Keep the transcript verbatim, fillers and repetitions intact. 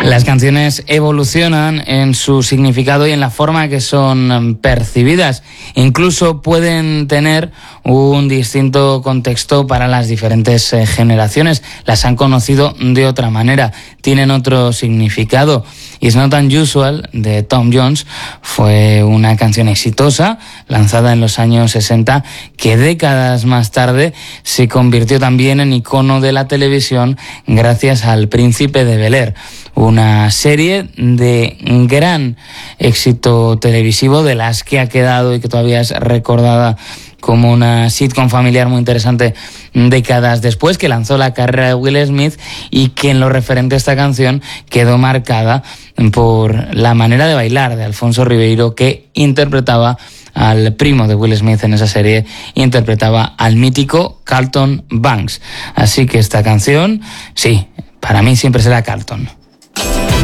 Las canciones evolucionan en su significado y en la forma que son percibidas. Incluso pueden tener un distinto contexto para las diferentes eh, generaciones. Las han conocido de otra manera, tienen otro significado. It's Not Unusual, de Tom Jones, fue una canción exitosa, lanzada en los años sesenta, que décadas más tarde se convirtió también en icono de la televisión gracias al Príncipe de Bel-Air, una serie de gran éxito televisivo, de las que ha quedado y que todavía es recordada como una sitcom familiar muy interesante décadas después, que lanzó la carrera de Will Smith y que en lo referente a esta canción quedó marcada por la manera de bailar de Alfonso Ribeiro, que interpretaba al primo de Will Smith en esa serie, interpretaba al mítico Carlton Banks. Así que esta canción, sí, para mí siempre será Carlton.